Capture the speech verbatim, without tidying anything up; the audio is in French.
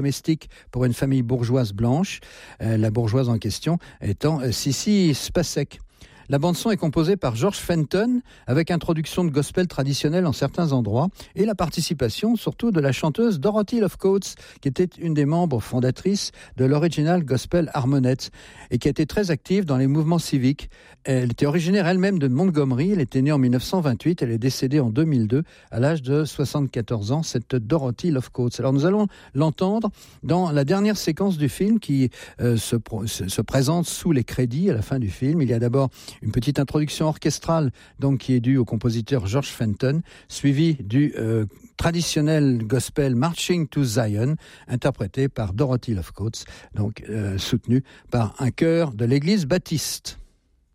domestique pour une famille bourgeoise blanche, euh, la bourgeoise en question étant euh, Sissy Spacek. La bande-son est composée par George Fenton, avec introduction de gospel traditionnel en certains endroits, et la participation surtout de la chanteuse Dorothy Lovecoats, qui était une des membres fondatrices de l'Original Gospel Harmonette, et qui a été très active dans les mouvements civiques. Elle était originaire elle-même de Montgomery, elle était née en dix-neuf cent vingt-huit, elle est décédée en deux mille deux, à l'âge de soixante-quatorze ans, cette Dorothy Lovecoats. Alors nous allons l'entendre dans la dernière séquence du film qui euh, se, se, se présente sous les crédits à la fin du film. Il y a d'abord une petite introduction orchestrale donc, qui est due au compositeur George Fenton, suivie du euh, traditionnel gospel Marching to Zion, interprété par Dorothy Lovecoats, donc euh, soutenu par un chœur de l'église baptiste.